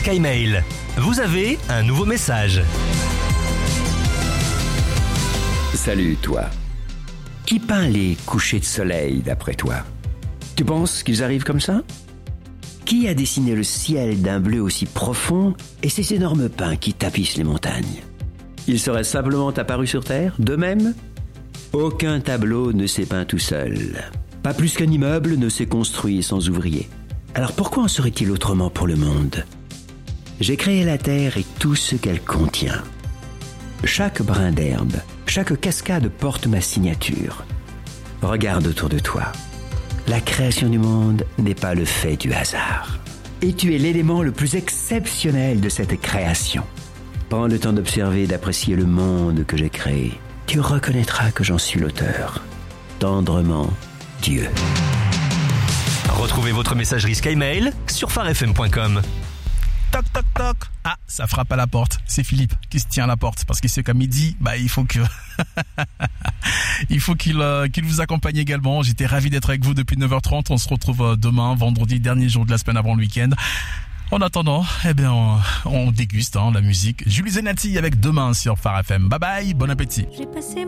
Sky Mail. Vous avez un nouveau message. Salut toi. Qui peint les couchers de soleil d'après toi? Tu penses qu'ils arrivent comme ça? Qui a dessiné le ciel d'un bleu aussi profond et ces énormes pins qui tapissent les montagnes? Ils seraient simplement apparus sur Terre, d'eux-mêmes? Aucun tableau ne s'est peint tout seul. Pas plus qu'un immeuble ne s'est construit sans ouvriers. Alors pourquoi en serait-il autrement pour le monde? J'ai créé la Terre et tout ce qu'elle contient. Chaque brin d'herbe, chaque cascade porte ma signature. Regarde autour de toi. La création du monde n'est pas le fait du hasard. Et tu es l'élément le plus exceptionnel de cette création. Prends le temps d'observer et d'apprécier le monde que j'ai créé. Tu reconnaîtras que j'en suis l'auteur. Tendrement, Dieu. Retrouvez votre messagerie Sky Mail sur farfm.com. Toc toc toc. Ah, ça frappe à la porte. C'est Philippe qui se tient à la porte parce qu'il sait qu'à midi, il faut que qu'il vous accompagne également. J'étais ravi d'être avec vous depuis 9h30. On se retrouve demain, vendredi, dernier jour de la semaine avant le week-end. En attendant, on déguste la musique. Julie Zenati avec Demain sur Phare FM. Bye bye, bon appétit. J'ai passé